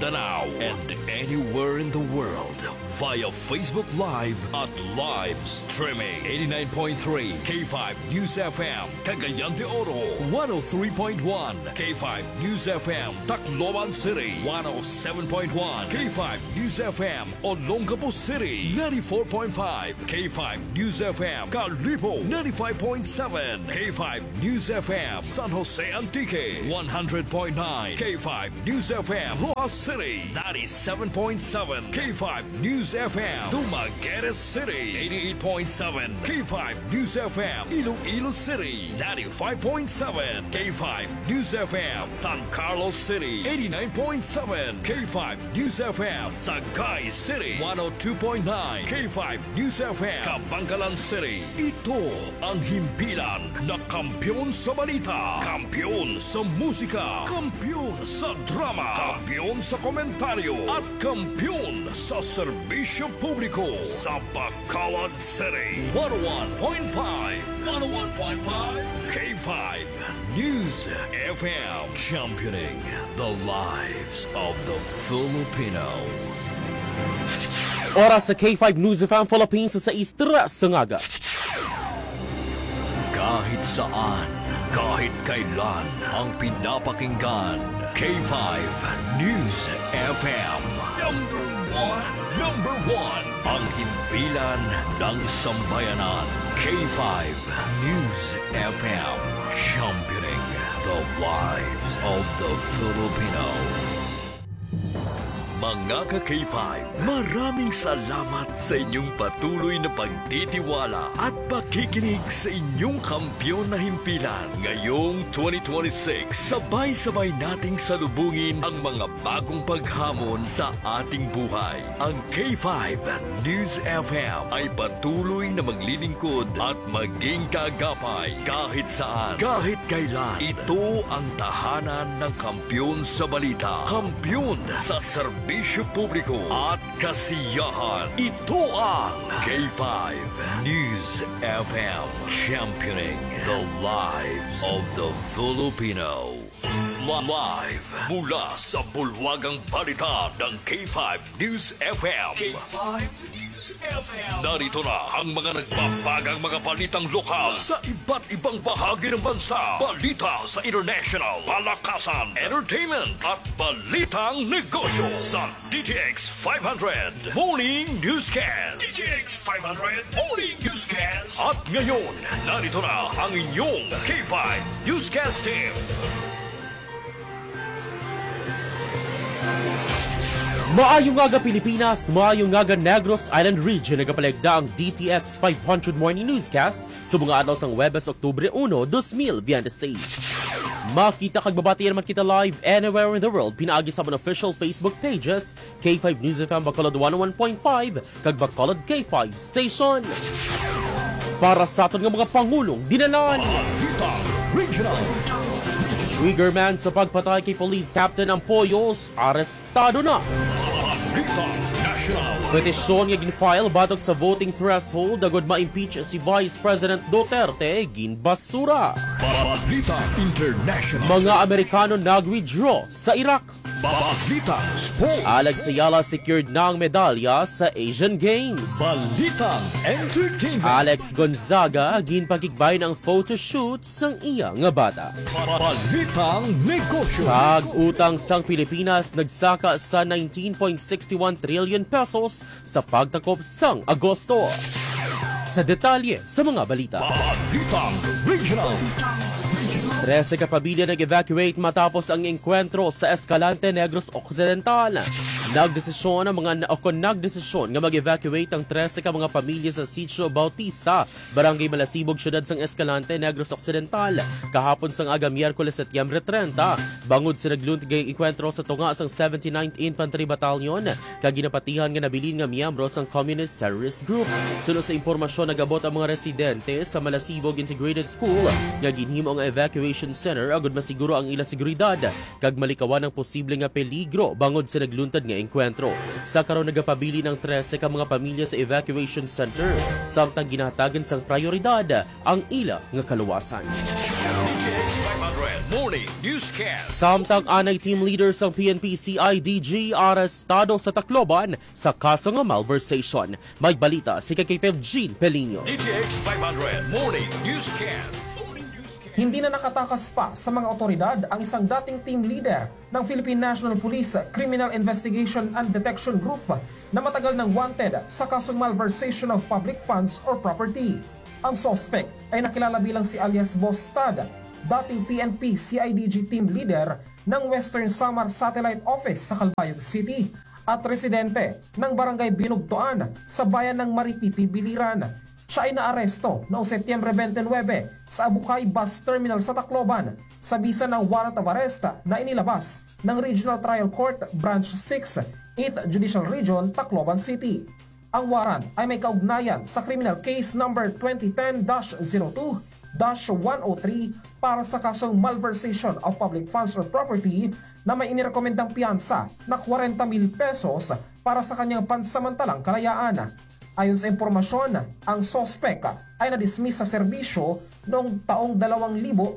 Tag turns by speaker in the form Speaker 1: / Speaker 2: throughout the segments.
Speaker 1: Mindanao, and anywhere in the world via Facebook Live at live streaming. 89.3 K5 News FM, Cagayan de Oro. 103.1 K5 News FM, Tacloban City. 107.1 K5 News FM, Olongapo City. 94.5 K5 News FM, Calibo. 95.7 K5 News FM, San Jose Antique. 100.9 K5 News FM, Roa City. 97.7 K5 News FM, Dumaguete City. 88.7 K5 News FM, Iloilo City. 95.7 K5 News FM, San Carlos City. 89.7 K5 News FM, Sagay City. 102.9 K5 News FM, Kabangkalan City. Ito ang himpilan na kampiyon sa balita, kampiyon sa musika, kampiyon sa drama, kampiyon sa komentaryo, at kampiyon sa serbisyo publiko sa Bacolod City. 101.5 K5 News FM, championing the lives of the Filipino.
Speaker 2: Oras sa K5 News FM Philippines sa Istra Sangaga.
Speaker 1: Kahit saan, kahit kailan, ang pinapakinggan. K5 News FM. Number one. Ang himpilan ng sambayanan. K5 News FM. Championing the lives of the Filipino. Mga ka-K5, maraming salamat sa inyong patuloy na pagtitiwala at pakikinig sa inyong kampiyon na himpilan. Ngayong 2026, sabay-sabay nating salubungin ang mga bagong paghamon sa ating buhay. Ang K5 News FM ay patuloy na maglilingkod at maging kaagapay kahit saan, kahit kailan. Ito ang tahanan ng kampiyon sa balita, kampiyon sa serbisyo publiko at kasiyahan. Ito ang K5 News FM, championing the lives of the Filipino. Live mula sa bulwagang balita ng K5 News FM. K5 News FM. Narito na ang mga nagbabagang mga balitang lokal sa iba't ibang bahagi ng bansa. Balita sa international, palakasan, entertainment at balitang negosyo sa DTX 500 Morning Newscast. DTX 500 Morning Newscast. At ngayon, narito na ang inyong K5 Newscast team.
Speaker 2: Maayong nga Pilipinas, maayong nga Negros Island Region, nagapalegda ang DTX 500 Morning Newscast sa mga adlaw sang Webes, Oktubre 1, 2026. Makita kag babati naman kita live anywhere in the world pinaagi sa mga official Facebook pages K5 News FM Bacolod 101.5 kag Bacolod K5 Station. Para sa aton nga mga pangulong dinalan. Triggerman sa pagpatay kay Police Captain Ampoyos, arestado na. Petisyon nga ginfile batok sa voting threshold agad ma-impeach si Vice President Duterte ginbasura.
Speaker 1: Balita International.
Speaker 2: Mga Amerikano nag-withdraw sa Iraq.
Speaker 1: Balita Sports.
Speaker 2: Alex Ayala secured na ang medalya sa Asian Games.
Speaker 1: Balita Entertainment.
Speaker 2: Alex Gonzaga ginpakikbay ng photoshoot sang iya nga bata.
Speaker 1: Balitang negosyo.
Speaker 2: Pag-utang sang Pilipinas nagsaka sa 19.61 trillion pesos sa pagtakop sang Agosto. Sa detalye sa mga balita.
Speaker 1: Balitang regional.
Speaker 2: 13 kapamilya nag-evacuate matapos ang engkwentro sa Escalante Negros Occidental. Nagdesisyon nga mag-evacuate ang 13 ka mga pamilya sa Sitio Bautista, Barangay Malasibog, Syudad sang Escalante Negros Occidental kahapon sang aga Miyerkules, Setyembre 30. Bangod sa nagluntig ang engkwentro sa tunga sang 79th Infantry Battalion kag ginapatihan nga nabilin nga miyembro sang Communist Terrorist Group. Sunod sa impormasyon, nagabot ang mga residente sa Malasibog Integrated School nga ginhimo ang evacuation center agud masiguro ang ila seguridad kag malikawan ang posible nga peligro bangod sa nagluntad nga engkwentro. Sa karon nagapabili ng 13 ka mga pamilya sa evacuation center samtang ginahatagan sang prioridad ang ila nga kaluwasan.
Speaker 1: DTX 500 Morning Newscast.
Speaker 2: Samtang anay team leaders ng PNP CIDG arestado sa Tacloban sa kaso ng malversation. May balita si Kay Jean Pelino.
Speaker 1: DTX 500 Morning Newscast.
Speaker 3: Hindi na nakatakas pa sa mga otoridad ang isang dating team leader ng Philippine National Police Criminal Investigation and Detection Group na matagal nang wanted sa kasong malversation of public funds or property. Ang suspect ay nakilala bilang si alias Boss Tad, dating PNP CIDG team leader ng Western Samar Satellite Office sa Calbayog City at residente ng Barangay Binugtuan sa bayan ng Maripipi, Biliran. Siya ay naaresto noong Setyembre 29 sa Abukay Bus Terminal sa Tacloban sa bisa ng warrant of arrest na inilabas ng Regional Trial Court Branch 6, 8th Judicial Region, Tacloban City. Ang warrant ay may kaugnayan sa criminal case number 2010-02-103 para sa kasong malversation of public funds or property na may inirekomendang piyansa na 40,000 pesos para sa kanyang pansamantalang kalayaan. Ayon sa impormasyon, ang sospek ay na-dismiss sa serbisyo noong taong 2007.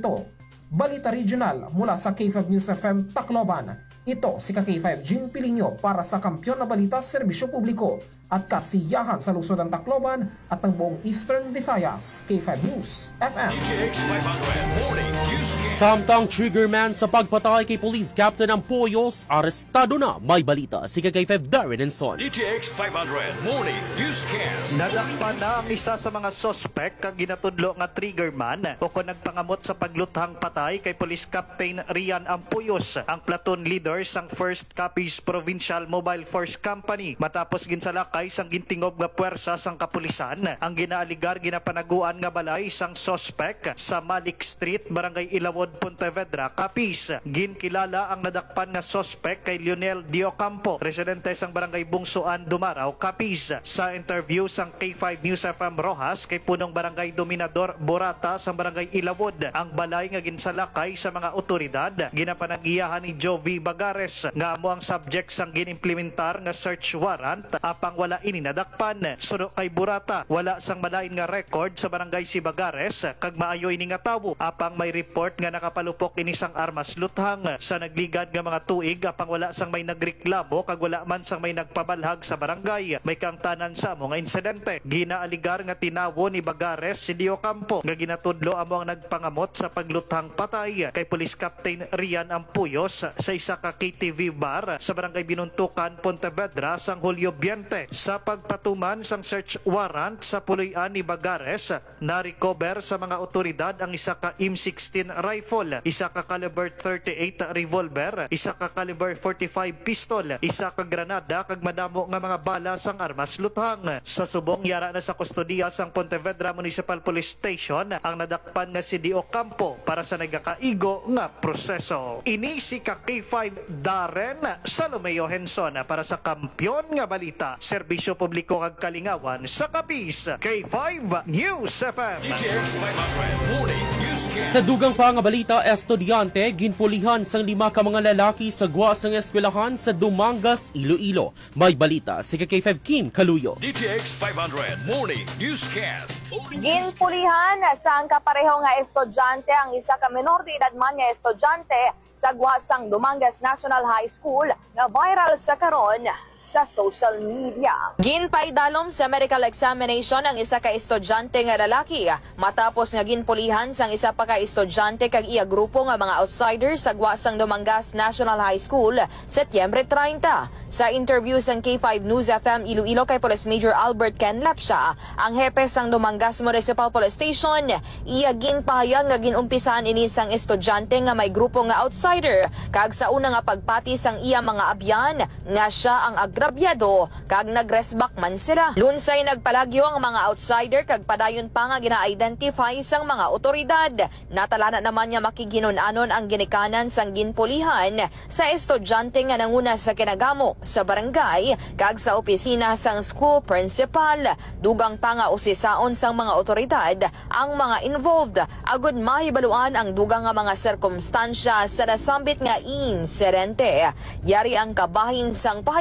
Speaker 3: Balita Regional mula sa K5 News FM Tacloban. Ito si K5 Jean Pelino para sa Kampiyon na Balita Serbisyo Publiko at Kasiyahan sa lungsod ng Tacloban at ng buong Eastern Visayas. K5 News FM.
Speaker 1: DTX 500 Morning Newscast.
Speaker 2: Samtang triggerman sa pagpatay kay Police Captain Ampoyos, arestado na. May balita si Kay Darren Enson.
Speaker 1: DTX 500 Morning Newscast.
Speaker 4: Nadakpan na ang isa sa mga sospek kag ginatudlo nga triggerman o kung nagpangamot sa pagluthang patay kay Police Captain Rian Ampuyos, ang platoon leader sang 1st Capiz Provincial Mobile Force Company. Matapos ginsalakay sang gintingob nga puwersa sang kapulisan, ang ginaaligar ginapanaguan nga balay sang sospek sa Malik Street, Barangay Ilawod, Pontevedra, Capiz. Ginkilala ang nadakpan nga sospek kay Lionel Diocampo, residente sang Barangay Bungsuan, Dumaraw, Capiz. Sa interview sang K5 News FM Rojas kay punong Barangay Dominador Borata sang Barangay Ilawod, ang balay nga ginsalakay sa mga otoridad ginapanagiyahan ni Jovi Bagares nga amo ang subject sang ginimplementar nga search warrant apang wala ini nadakpan. Suno kay Borata, wala sang malain nga record sa barangay si Bagares kag maayo ini nga tawo apang may report nga nakapalupok ini sang armas luthang. Sa nagligad nga mga tuig apang wala sang may nagreklamo kag wala man sang may nagpabalhag sa barangay. May kangtanan sa amo nga insidente. Ginaaligar nga tinawo ni Bagares si Diocampo nga ginatudlo amo ang nagpangamot sa pagluthang patay kay Police Captain Rian Ampuyos sa isa ka KTV bar sa Barangay Binuntukan, Pontevedra sang Hulyo 20. Sa pagpatuman sang search warrant sa puloy-an ni Bagares, na-recover sa mga otoridad ang isa ka M16 rifle, isa ka caliber 38 revolver, isa ka caliber 45 pistol, isa ka granada kag madamo nga mga bala sang armas luthang. Sa subong yara na sa kustodiya sang Pontevedra Municipal Police Station ang nadakpan nga si Diocampo para sa nagakaigo nga proseso. Ini si K5 Darren Salomeo Henson para sa Kampiyon nga Balita, Serbisyo Publiko kag Kalingawan sa Capiz. K5 News FM.
Speaker 1: DTX 500 Morning Newscast.
Speaker 2: Sa dugang pa nga balita, estudyante ginpulihan sang 5 ka mga lalaki sa gwa sang eskwelahan sa Dumangas, Iloilo. May balita si K5 Kim Kaluyo.
Speaker 1: DTX 500 Morning Newscast.
Speaker 5: Ginpulihan sa ang kapareho nga estudyante ang isa ka menor de edad man nga estudyante sa Guasang Dumangas National High School nga viral sa karon sa social media. Ginpaidalom sa medical examination ang isa ka estudyante nga lalaki matapos nga ginpulihan sang isa pa ka estudyante kag iya grupo nga mga outsiders sa Guasang Dumangas National High School Setyembre 30. Sa interview sang K5 News FM Iloilo kay Police Major Albert Ken Lapsia, ang hepe sang Dumangas Municipal Police Station, iya ginpahayag nga ginumpisahan ini sang estudyante nga may grupo nga outsider kag sa una nga pagpati sang iya mga abyan nga siya ang agrabyado kag nagresback man sila. Lunsay nagpalagyo ang mga outsider kag padayon pa nga gina-identify sang mga otoridad. Natalana naman niya makiginon-anon ang ginikanan sang ginpulihan sa estudyante nga nanguna sa kinagamo sa barangay kag sa opisina sang school principal. Dugang pa nga usisaon sang mga otoridad ang mga involved agud mahibaluan ang dugang nga mga sirkumstansya sa nasambit nga insidente. Yari ang kabahin sang pahayag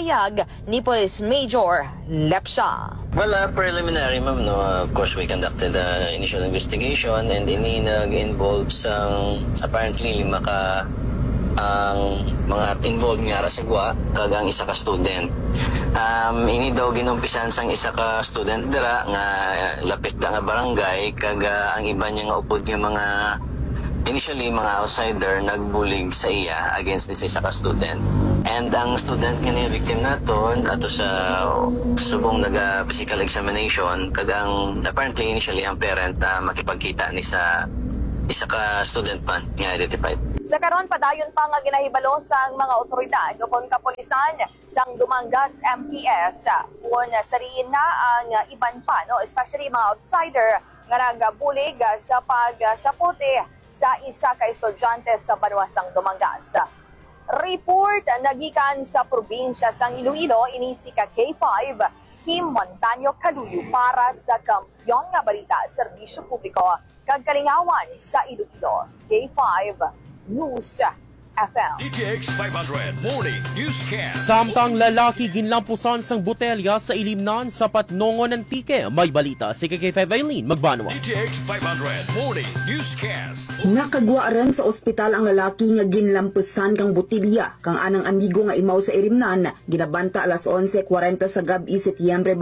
Speaker 5: ni Police Major Lepsha.
Speaker 6: Well, preliminary, ma'am, no, of course, we conducted the initial investigation and ini nag-involve sa apparently ang mga involved nga sa gwa kagang isa ka student. Ini daw ginumpisan sang isa ka student dira nga lapit nga barangay kaga ang iba niya nga upod nga mga initially mga outsider nagbulig sa iya against this isa ka student. And ang student nga ni victim naton ato sa subong naga-physical examination kagang apparently initially ang parent makipagkita ni sa isa ka student man nga identified.
Speaker 5: Sa karon padayon pa nga ginahibalo sang mga otoridad upon kapulisan sang Dumangas MPS kung sariin na ang iban pa, no, especially mga outsider nga nagabulig sa pagsapote sa isa ka estudyante sa Banwasang Dumangas. Report nagikan sa probinsya sang Iloilo ini si ka K5 Kim Montaño Caluyo para sa Kampiyon nga Balita Serbisyo Publiko kag Kalingawan sa Iloilo. K5 News FM.
Speaker 1: DTX 500 Morning Newscast.
Speaker 2: Samtang lalaki ginlampusan sang botelya sa ilimnan sa Patnongon ng Tike. May balita si KK5 Eileen Magbanwa.
Speaker 1: DTX 500 Morning Newscast.
Speaker 7: Nakagwa rin sa ospital ang lalaki nga ginlampusan kang botelya kang anang amigo nga imaw sa irimnan ginabanta alas 11:40 sa gabi Setyembre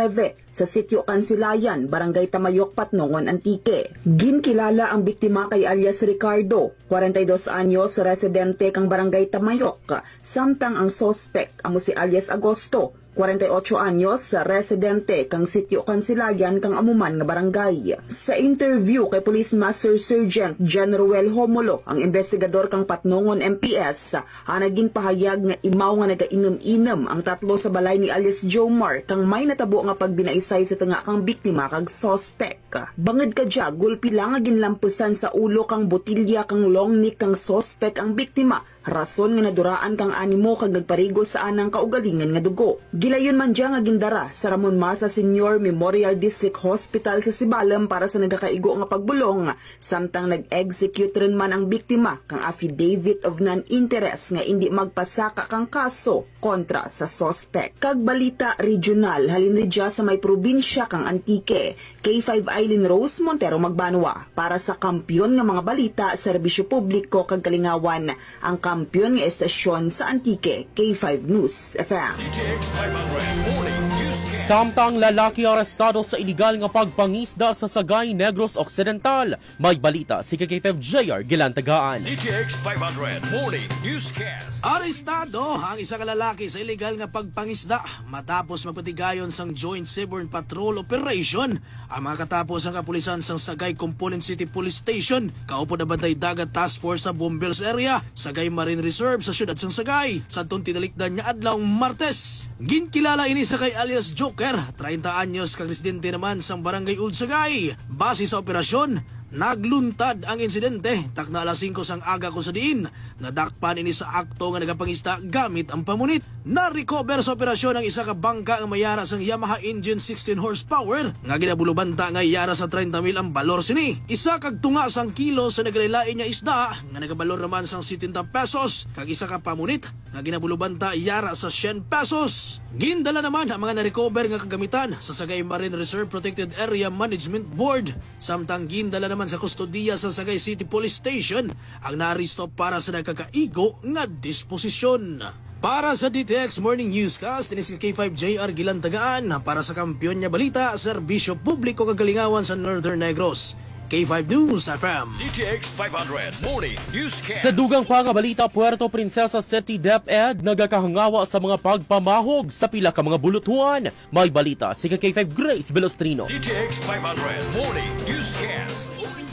Speaker 7: 29 sa sitio Kansilayan, Barangay Tamayok, Patnongon, Antique. Ginkilala ang biktima kay alias Ricardo, 42 anyos, residente kang Barangay Tamayok, samtang ang sospek amo si alias Agosto, 48 anyos, residente kang sitio Kansilayan kang amuman nga barangay. Sa interview kay Police Master Sergeant John Ruel Homulo, ang investigador kang Patnongon MPS, naging pahayag nga imaw nga nagainom-inom ang tatlo sa balay ni alias Jomar kang may natabo nga pagbinaisay sa tanga kang biktima kag sospek. Bangad kadya, gulpi lang nga ginlampusan sa ulo kang botilya kang long neck kang sospek ang biktima. Rason nga naduraan kang animo kag nagparigo sa anang kaugalingan nga dugo. Gilayon man dya nga gindara sa Ramon Masa Senior Memorial District Hospital sa Sibalem para sa nagakaigo nga pagbulong, samtang nag-execute rin man ang biktima kang affidavit of non-interest nga hindi magpasaka kang kaso kontra sa sospek. Kag balita regional halin dya sa may probinsya kang Antique. K5 Eileen Rose Montero Magbanwa para sa Kampiyon nga mga balita serbisyo publiko kag Kalingawan, ang kampiyon nga estasyon sa Antique, K5 News FM.
Speaker 1: DTX 500 Morning Newscast.
Speaker 2: Samtang lalaki arestado sa iligal nga pagpangisda sa Sagay, Negros Occidental. May balita si KK5 JR Gilantagaan.
Speaker 1: DTX 500 Morning Newscast.
Speaker 8: Arestado ang isa ka lalaki sa iligal nga pagpangisda matapos mapatigayon sang Joint Seaborne Patrol Operation. Ang mga katapos ang kapulisan sang Sagay Component City Police Station, kaupo na Bantay Dagat Task Force sa Bomberos Area, Sagay Marine Reserve sa siyudad sang Sagay, sa tindalikdan niya adlaw Martes. Ginkilala ini sa kay alias Joker, 30 anyos kang residente naman sang Barangay Old Sagay. Base sa operasyon, nagluntad ang insidente takna alas 5 sang aga ko sa diin. Nadakpan ini sa akto nga nagapangista gamit ang pamunit. Na-recover sa operasyon ang isa ka bangka nga mayara sang Yamaha engine 16 horsepower nga ginabulubanta nga yara sa 30,000 ang balor sini. Isa kag tunga sang kilo sa naglaylain niya isda nga nagabalor naman sang 70 pesos kag isa ka pamunit nga ginabulubanta yara sa 100 pesos. Gindala naman ang mga na-recover nga kagamitan sa Sagay Marine Reserve Protected Area Management Board, samtang gindala naman sa kustodiya sa Sagay City Police Station ang naaristo para sa nagkakaigo nga disposisyon. Para sa DTX Morning Newscast, ini si K5 JR Gilantagaan para sa Kampiyon niya Balita, Serbisyo Publiko kagalingawan sa Northern Negros. K5 News FM.
Speaker 1: DTX 500 Morning Newscast.
Speaker 2: Sa dugang pa nga balita, Puerto Princesa City DepEd nagakahangawa sa mga pagpamahog sa pila ka mga bulutuan. May balita si K5 Grace Velostrino.
Speaker 1: DTX 500 Morning Newscast.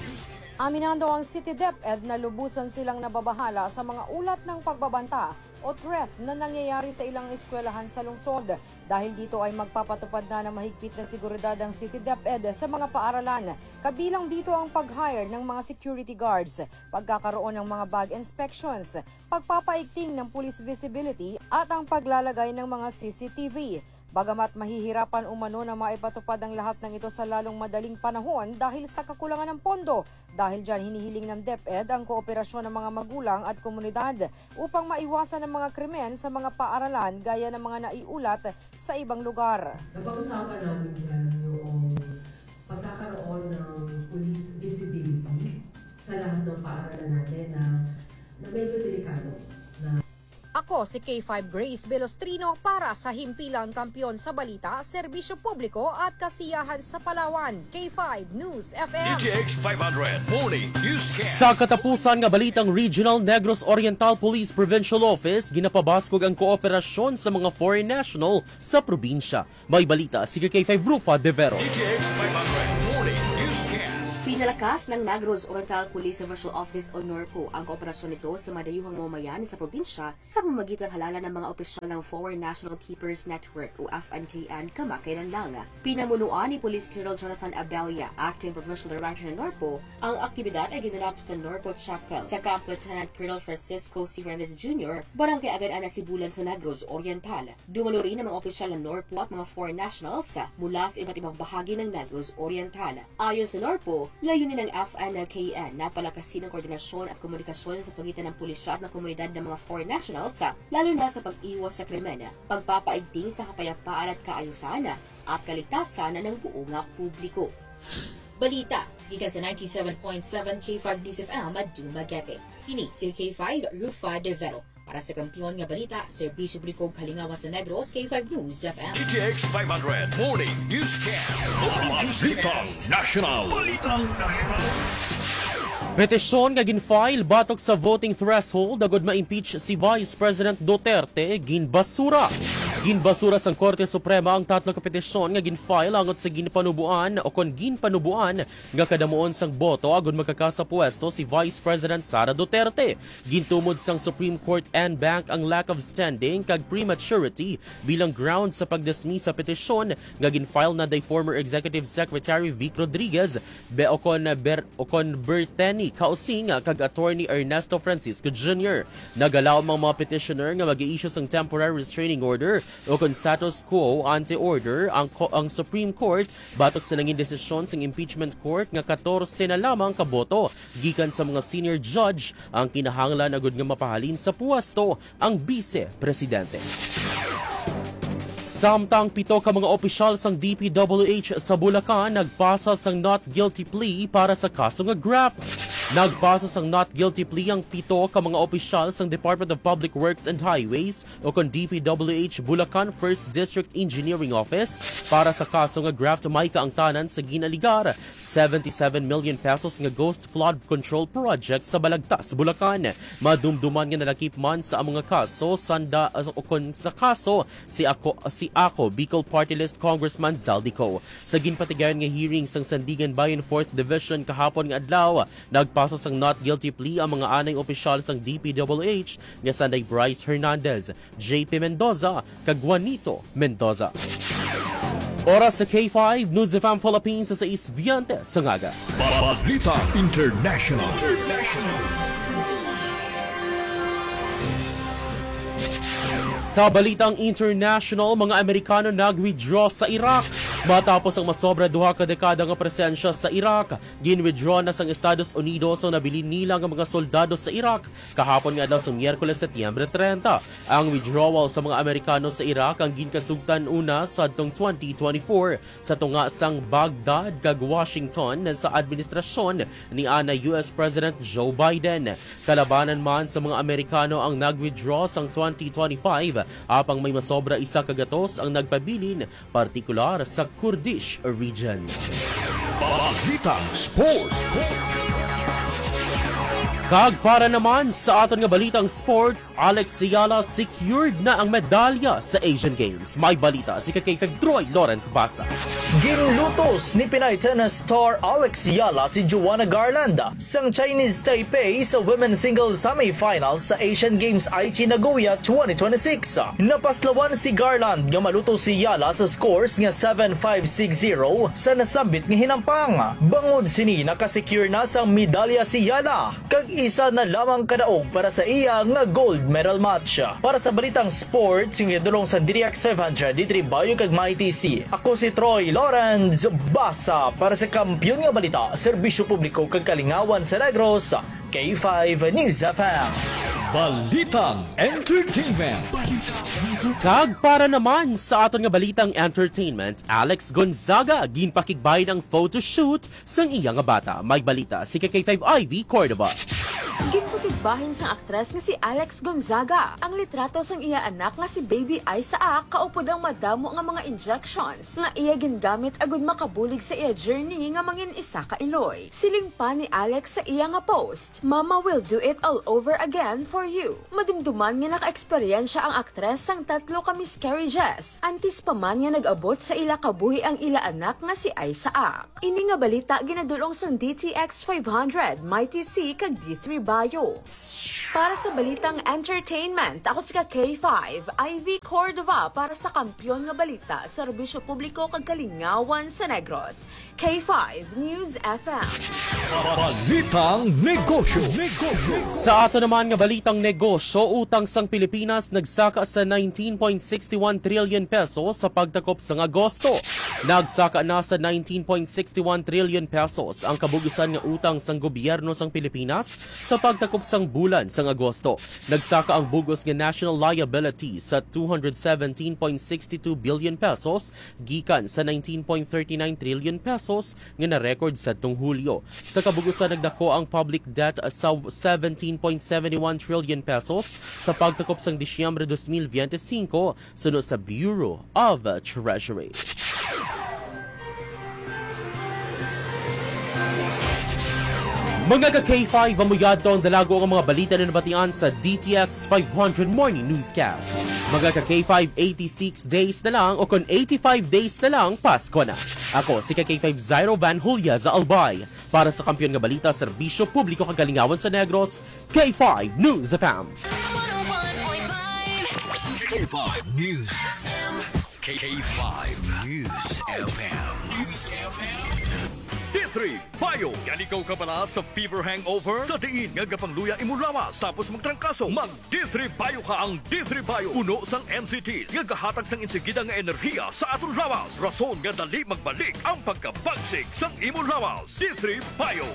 Speaker 9: Aminado ang City DepEd na lubusan silang nababahala sa mga ulat ng pagbabanta o threat na nangyayari sa ilang eskwelahan sa lungsod. Dahil dito ay magpapatupad na ng mahigpit na seguridad ang City DepEd sa mga paaralan. Kabilang dito ang pag-hire ng mga security guards, pagkakaroon ng mga bag inspections, pagpapaigting ng police visibility at ang paglalagay ng mga CCTV. Bagamat mahihirapan umano na maipatupad ang lahat ng ito sa lalong madaling panahon dahil sa kakulangan ng pondo. Dahil dyan hinihiling ng DepEd ang kooperasyon ng mga magulang at komunidad upang maiwasan ang mga krimen sa mga paaralan gaya ng mga naiulat sa ibang lugar.
Speaker 10: Napag-usapan namin dyan yung pagkakaroon ng police visibility sa lahat ng paaralan natin na medyo delikado.
Speaker 9: Ako si K5 Grace Velostrino para sa Himpilang Kampiyon sa Balita, Serbisyo Publiko at Kasiyahan sa Palawan. K5 News FM.
Speaker 1: DTX 500 Morning Newscast.
Speaker 2: Sa katapusan nga balitang Regional Negros Oriental Police Provincial Office, ginapabaskog ang kooperasyon sa mga foreign national sa probinsya. May balita si K5 Rufa De Vero.
Speaker 1: DTX 500 Morning Newscast.
Speaker 11: Pinalakas ng Negros Oriental Police Provincial Office o NORPO ang kooperasyon nito sa madayuhang mamamayan sa probinsya sa pamamagitan ng halalan ng mga opisyal ng Foreign National Keepers Network o FNKN kamakailan lang. Pinamunuan ni Police Colonel Jonathan Abella, Acting Provincial Director ng NORPO, ang aktibidad ay ginanap sa NORPO Chapel sa Camp Lieutenant Colonel Francisco C. Fernandez Jr., Barangay Agad-Ana, Sibulan sa Negros Oriental. Dumalo rin ang mga opisyal ng NORPO at mga foreign nationals mula sa iba't ibang bahagi ng Negros Oriental. Ayon sa NORPO, layunin ng FNKN na palakasin ang koordinasyon at komunikasyon sa pagitan ng pulisya at ng komunidad ng mga foreign nationals, lalo na sa pag-iwas sa krimen, pagpapaigting sa kapayapaan at kaayusan at kaligtasan ng buong publiko. Balita, gikan sa 97.7 K5 News FM at Dumaguete. Kini si K5 Rufa De Vero. Para sa kampiyon nga balita, Serbisyo Publiko Kalingawan sa Negros, K5 News FM.
Speaker 1: DTX 500 Morning Newscast. Balitang National.
Speaker 2: Petisyon nga ginfile batok sa voting threshold agud ma-impeach si Vice President Duterte ginbasura. Ginbasura sang Korte Suprema ang tatlo ka petisyon nga ginfile angot sa ginpanubuan o kon ginpanubuan nga kadamuon sang boto agud magkakasa pwesto si Vice President Sara Duterte. Gintumod sang Supreme Court and Bank ang lack of standing kag prematurity bilang ground sa pagdismiss sa petisyon nga ginfile na day former Executive Secretary Vic Rodriguez okon Berteni Kausing kag Attorney Ernesto Francisco Jr. Nagalaw ang mga petitioner nga mag-i-issue sang temporary restraining order o kung status quo ante-order ang Supreme Court batok sa nanging desisyon sa impeachment court nga 14 na lamang kaboto gikan sa mga senior judge ang kinahanglan agud nga mapahalin sa puwesto ang vice-presidente. Samtang 7 ka mga opisyal sang DPWH sa Bulacan nagpasa sang not guilty plea para sa kaso nga graft. Nagpasa sang not guilty plea ang 7 ka mga opisyal sang Department of Public Works and Highways o kon DPWH Bulacan 1st District Engineering Office para sa kaso nga graft may kaangtanan sa ginaligar 77 million pesos nga ghost flood control project sa Balagtas, Bulacan. Madumduman nga nalakip man sa mga kaso sanda o kon sa kaso si Ako Bicol Party List Congressman Zaldico. Sa ginpatigayon nga hearing sang Sandigan Bayan 4th Division kahapon nga adlaw, nagpasa sang not guilty plea ang mga anay opisyal sang DPWH nga sanday Bryce Hernandez, JP Mendoza, kag Juanito Mendoza. Oras sa K5 News FM Philippines sa 6 Viante sa Ngaga.
Speaker 1: Balita International.
Speaker 2: Sa balitang international, mga Amerikano nag-withdraw sa Iraq. Matapos ang masobra 2 ka dekada nga presensya sa Iraq, gin-withdraw na sang Estados Unidos ang nabilin nila nga mga soldado sa Iraq kahapon nga daw sa Miyerkules, Setyembre 30. Ang withdrawal sa mga Amerikano sa Iraq ang ginkasugtan una sa adtong 2024 sa tunga sang Baghdad kag Washington sa administrasyon ni ana US President Joe Biden. Kalabanan man sa mga Amerikano ang nag-withdraw sang 2025 apang may masobra 1 kagatos ang nagpabilin, partikular sa Kurdish region.
Speaker 1: Balitang Sports.
Speaker 2: Kag para naman sa aton nga balitang sports, Alex Siala secured na ang medalya sa Asian Games. May balita si K5 Troy Lawrence Basa.
Speaker 12: Ginlutos ni Pinay tennis star Alex Siala si Joanna Garland sang Chinese Taipei sa women's singles semi-finals sa Asian Games Aichi Nagoya 2026. Napaslawan si Garland nga malutos si Siala sa scores nga 7-5-6-0 sa nasambit nga hinampang. Bangod sini nakasecure na sang medalya si Siala kag isa na lamang kadaog para sa iya nga gold medal match. Para sa balitang sports, yung idulong sa DTX 500 D3 Bayo kag MyTC. Ako si Troy Lawrence Basa para sa Kampiyon nga Balita, Serbisyo Publiko kag Kalingawan sa Negros, K5 News FM.
Speaker 1: Balitang Entertainment.
Speaker 2: Kag para naman sa aton nga balitang entertainment, Alex Gonzaga ginpakigbay ng photoshoot sang iya nga bata. May balita si K5 Ivy Cordova.
Speaker 13: Ginpatigbahin sang aktres nga si Alex Gonzaga ang litrato sang iya anak nga si Baby Isaac kaupod ang madamo nga mga injections nga iya gingamit agud makabulig sa iya journey nga mangin isa ka Iloy. Siling pa ni Alex sa iya nga post, "Mama will do it all over again for you." Madumduman nga naka-eksperyensya ang aktres sang 3 ka miscarriages. Antis pa man nga nag-abot sa ila kabuhi ang ila anak nga si Isaac. Ini nga balita ginadulong sang DTX 500, MyTC kag D3 Bayo. Para sa balitang entertainment, ako si K5 Ivy Cordova para sa Kampiyon nga Balita, Serbisyo Publiko kag Kalingawan sa Negros, K5 News FM.
Speaker 1: Balitang Negosyo.
Speaker 2: Sa ato naman nga balitang negosyo, utang sang Pilipinas nagsaka sa 19.61 trillion pesos sa pagtakop sang Agosto. Nagsaka na sa 19.61 trillion pesos ang kabugusan nga utang sang gobyerno sang Pilipinas sa pagtakop sang bulan sang Agosto. Nagsaka ang bugos nga national liability sa 217.62 billion pesos gikan sa 19.39 trillion pesos nga na-record sa tung Hulyo. Sa kabugusan nagdako ang public debt sa 17.71 trillion pesos sa pagtakop sang Disyembre 2025 sunod sa Bureau of Treasury. Mga ka-K5, mamuyad to ang dalago ang mga balita na nabatian sa DTX 500 Morning Newscast. Mga ka-K5, 86 days na lang o kung 85 days na lang, Pasko na. Ako, si K5 Zairo Van Julia za Albay. Para sa Kampiyon nga Balita, Serbisyo Publiko kag Kalingawan sa Negros, K5 News FM.
Speaker 1: K5 News FM. K5 News FM. News FM. D3 Bayo. Yan ikaw ka pala sa fever hangover? Sa diin nga gapangluya imulawas tapos magtrangkaso. Mag D3 Bayo ka. Ang D3 Bayo puno sang NCT nga gahatag sang insigida nga enerhiya sa aton lawas. Rason nga dali magbalik ang pagkabagsik sang imulawas. D3 Bayo.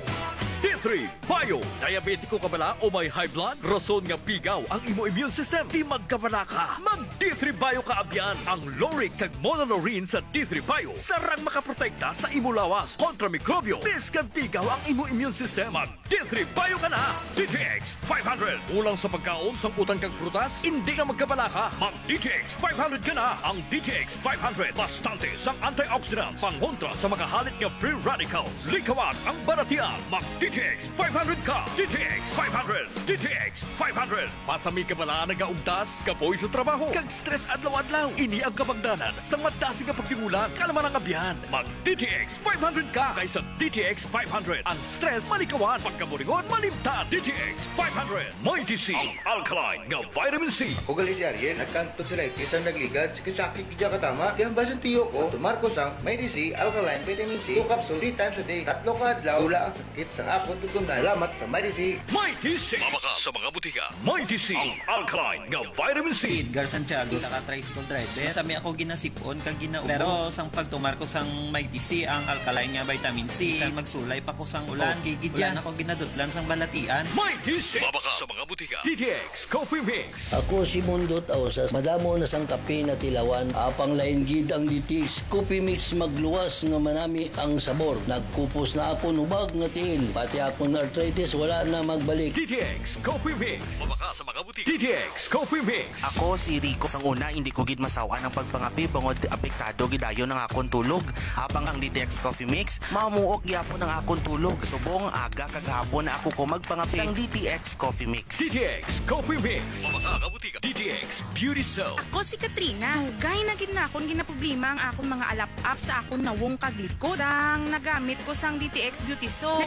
Speaker 1: D3 Bayo. Diabetiko ka bala o may high blood? Rason nga pigaw ang imo immune system. Di magkabala ka. Mag D3 Bayo ka abyan. Ang Loric kag Monolorine sa D3 Bayo sarang makaprotekta sa imo lawas kontra mikrobyo. Biskan pigaw ang imo immune system. Mag D3 Bayo ka na. DTX 500. Ulang sa pagkaon sang utang kag prutas? Hindi ka magkabala ka. Mag DTX 500 ka na. Ang DTX 500 bastante sang antioxidants pangontra sa mga halit nga free radicals. Likawan ang baratian. Mag DTX 500 ka. DTX 500. DTX 500. Pasami ka bala nagaugtas, kapoy sa trabaho, kag stress adlaw-adlaw. Ini ang kabagdanan sa madasig nga pagtimulan. Kalaman ang abyan. Mag DTX 500 ka kaysa DTX 500. Ang stress malikawan, pagkaburingon malimtan. DTX 500. MyTC ang alkaline nga vitamin C.
Speaker 14: Ako gali si Ariel, nagkanto sila isang nagligad, sakit kidya katama. Kaya basan tiyo ko, tumarko sang MyTC alkaline vitamin C. 2 capsule 3 times a day. 3 ka adlaw, wala ang sakit sa ako tutundan. Salamat sa MyTC.
Speaker 1: MyTC. Mabaka sa mga butika. MyTC ang alkaline nga vitamin C.
Speaker 15: Edgar Santiago sa tricycle driver. Sami ako ginasipon kag ginaubo. Pero sang pagtumar ko sang MyTC ang alkaline nga vitamin C. Sang magsulay pa ko sang ulan, gigid yan ako ginadutlan sang balatian.
Speaker 1: MyTC. Mabaka sa mga butika. DTX Coffee Mix.
Speaker 16: Ako si Mundo Tausas. Madamo na sang kape na tilawan. Apang lain gid ang DTX Coffee Mix magluwas nga manami ang sabor. Nagkupos na ako nubag nga tiil. Pati akong arthritis wala na magbalik.
Speaker 1: DTX Coffee Mix. Mabaka sa mga butika. DTX Coffee Mix.
Speaker 17: Ako si Rico. Sang una, hindi ko gid masawa ng pagpangapi bangod apektado gidayon ng akong tulog. Habang ang DTX Coffee Mix, mamuok gyapon ng akong tulog. Subong aga kagahapon na ako ko magpangapi sang DTX Coffee Mix.
Speaker 1: DTX Coffee Mix. Mabaka sa butika. DTX Beauty Soap.
Speaker 18: Ako si Katrina. Gay na gid na akong ginaproblema ang akong mga alap-up sa akong nawong kaglikod. Sang nagamit ko sang DTX Beauty Soap. Naghinay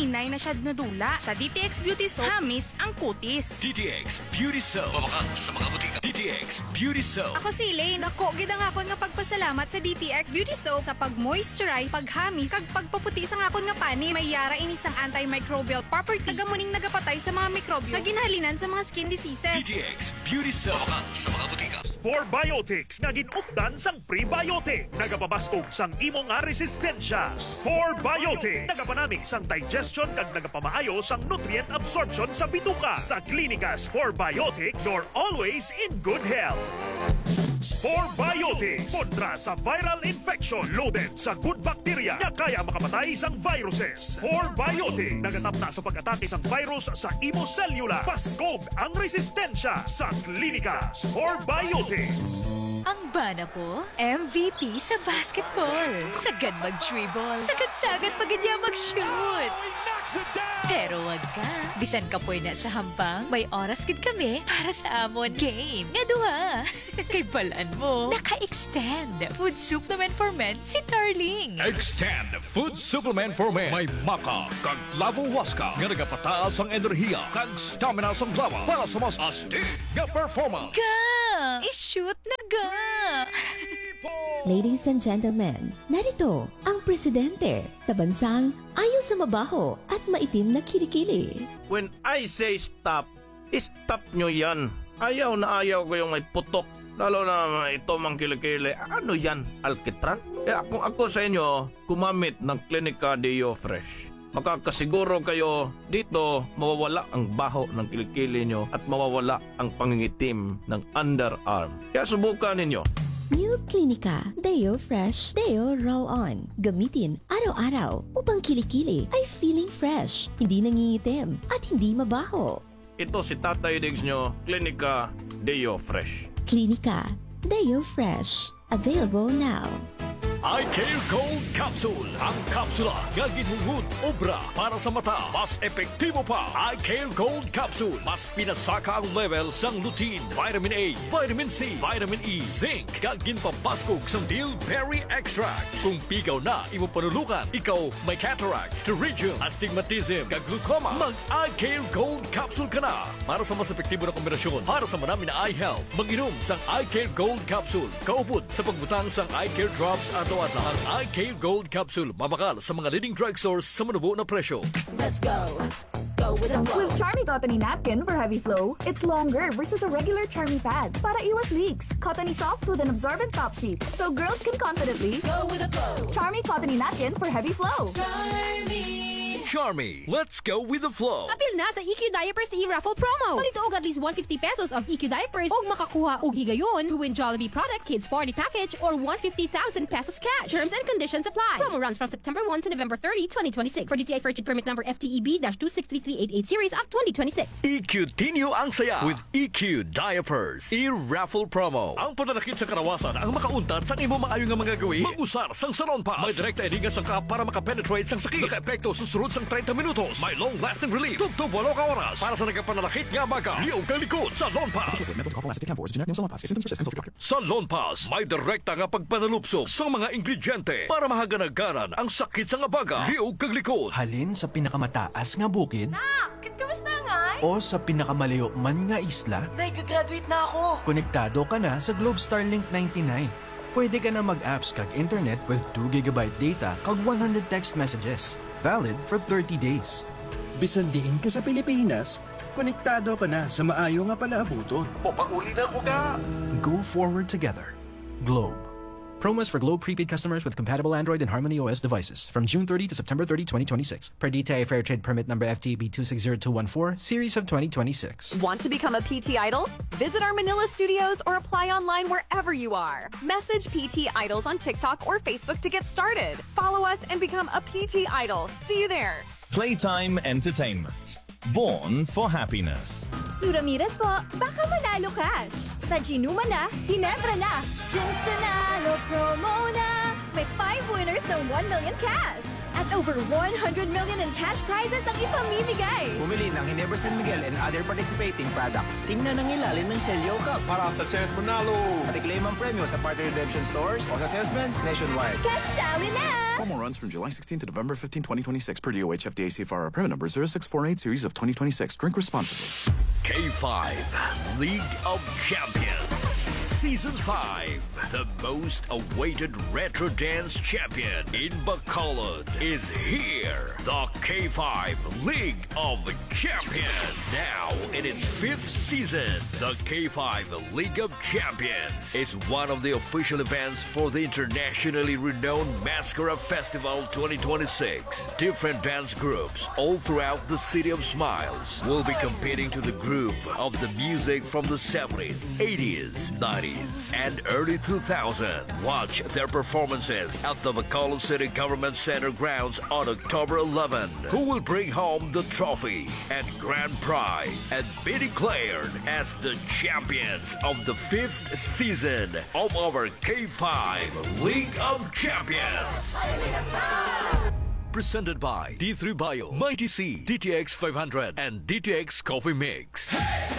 Speaker 18: hinay na siya nadula. Sa DTX Beauty Soap, hamis ang kutis.
Speaker 1: DTX Beauty Soap. Mabakal sa mga butika. DTX Beauty Soap.
Speaker 19: Ako si Elaine. Ako, gidang akon nga pagpasalamat sa DTX Beauty Soap sa pag-moisturize, paghamis, kag pagpaputi sa akon nga pani. May yara ini sang antimicrobial property. Tagamuning nagapatay sa mga mikrobyo. Kaginhalinan sa mga skin diseases.
Speaker 1: DTX Beauty Soap. Mabakal sa mga butika.
Speaker 20: Spore Biotics nga ginupdan sang prebiotic. Nagapabaskog sang imo nga resistensya. Spore Biotics. Nagapanami sang digestion kag nagapamaayo sang nutrient absorption sa bituka. Sa klinika Spore Biotics, you're always in good health. Spore Biotics. Kontra sa viral infection. Loaded sa good bacteria na kaya makapatay sang viruses. Spore Biotics. Nagatap na sa pag-atake sang virus sa imo cellula. Paskog ang resistensya sa klinika Spore Biotics.
Speaker 21: Ang bana po, MVP sa basketball. Sagad mag-dribble. Sagad-sagad pag niya mag-shoot. Pero wag ka. Bisan ka po na sa hambang, may oras gid kami para sa amon game. Nga duha. Kay balaan mo, naka-extend. Food supplement for men si Darling.
Speaker 1: Extend Food Supplement for Men. May maka kag lavo waska nga nagapataas ang enerhiya kag stamina sa lawa para sa mas astig nga performance.
Speaker 21: Ga! I-shoot na ga!
Speaker 22: Ladies and gentlemen, narito ang presidente sa bansang ayaw sa mabaho at maitim na kilikili.
Speaker 23: When I say stop, stop nyo yan. Ayaw na ayaw ko yung may putok. Lalo na ito mang kilikili. Ano yan? Alkitran? Kaya kung ako sa inyo, gumamit ng Clinica Deo Fresh. Makakasiguro kayo dito mawawala ang baho ng kilikili nyo at mawawala ang pangingitim ng underarm. Kaya subukan ninyo.
Speaker 22: New Clinica Deo Fresh Deo Roll-On. Gamitin araw-araw upang kilikili ay feeling fresh, hindi nangingitim at hindi mabaho.
Speaker 23: Ito si Tatay Diggs nyo, Clinica Deo Fresh.
Speaker 22: Clinica Deo Fresh. Available now.
Speaker 1: iCare Gold Capsule. Ang kapsula nga ginhungod obra para sa mata. Mas epektibo pa. iCare Gold Capsule. Mas pinasaka ang level sang lutein, vitamin A, vitamin C, vitamin E, zinc. Kag ginpabaskog sang Dillberry Extract. Kung pigaw na imo panulukan, ikaw may cataract, pterygium, astigmatism, kag glaucoma, mag iCare Gold Capsule ka na. Para sa mas epektibo na kombinasyon para sa marami na eye health, mag-inom sang iCare Gold Capsule. Kaupod sa pagbutang sang iCare Drops at ang iCare Gold Capsule mabakal sa mga leading drugstores sa manubo na presyo.
Speaker 24: Let's go. Go with the flow. With Charmy Cottony Napkin for heavy flow, it's longer versus a regular Charmy pad. Para iwas leaks. Cottony soft with an absorbent top sheet. So girls can confidently go with the flow. Charmy Cottony Napkin for heavy flow.
Speaker 1: Charmy, let's go with the flow.
Speaker 25: Apil na sa EQ Diapers e-raffle promo. Palito og at least 150 pesos of EQ Diapers og makakuha og higayon to win Jollibee product Kids Party Package or 150,000 pesos cash. Terms and conditions apply. Promo runs from September 1 to November 30, 2026. For DTI First Permit Number FTEB-2633888 Series of 2026.
Speaker 1: EQ Tinyo ang saya with EQ Diapers e-raffle promo. Ang pananakit sa karawasan ang makauntad sa imo maayo nga mga gawi. Mag-usar sang Salon Pass. May direkta edinga sang ka para makapenetrate sang sakit. Naka-epekto susunod sang 30 minutos. May long-lasting relief. Tugtog 8 ka oras. Para sa nagkapanalakit nga baga. Liog kang likod. Salon Pass. Salon Pass. May direkta nga pagpanalupsok sa mga ingrediente para mahaganagaran ang sakit sa nga baga. Liog kang likod.
Speaker 26: Halin sa pinakamataas nga bukid.
Speaker 24: Kamusta nga?
Speaker 26: O sa pinakamalayo man nga isla.
Speaker 24: Nag-graduate na ako.
Speaker 26: Konektado ka na sa Globe Starlink 99. Pwede ka na mag-apps kag internet with 2 GB data kag 100 text messages. Valid for 30 days.
Speaker 27: Bisan diin ka sa Pilipinas, konektado ka na sa maayo nga palaabuton. Papakuli na ko ka!
Speaker 26: Go forward together. Globe. Promos for Globe prepaid customers with compatible Android and Harmony OS devices from June 30 to September 30, 2026. Per DTI Fair Trade Permit Number FTB 260214, Series of 2026.
Speaker 28: Want to become a PT Idol? Visit our Manila studios or apply online wherever you are. Message PT Idols on TikTok or Facebook to get started. Follow us and become a PT Idol. See you there.
Speaker 29: Playtime Entertainment. Born for happiness.
Speaker 24: Suramiras po, baka manalo cash. Sa Ginuma na, Ginebra na. Ginsanalo promo na. May 5 winners ng 1 million cash.
Speaker 28: At over 100 million in cash prizes ang ipamimigay.
Speaker 3: Bumili ng Ginebra San Miguel and other participating products. Tingnan ang ilalim ng Celio Cup para sa sales manalo. At i-claim ang premyo sa partner redemption stores o sa salesman nationwide.
Speaker 28: Kasyali na!
Speaker 4: Promo runs from July 16 to November 15, 2026 per DOH FDA CFR permit number 0648 series of 2026. Drink responsibly.
Speaker 1: K5 League of Champions Season 5. The most awaited retro dance champion in Bacolod is here. The K5 League of Champions. Now in its 5th season, the K5 League of Champions is one of the official events for the internationally renowned Mascara Festival 2026. Different dance groups all throughout the City of Smiles will be competing to the groove of the music from the 70s, 80s, 90s, and early 2000s. Watch their performances at the Bacolod City Government Center grounds on October 11. Who will bring home the trophy and grand prize and be declared as the champions of the 5th season of our K5 League of Champions. Presented by D3 Bio, Mighty C, DTX 500, and DTX Coffee Mix.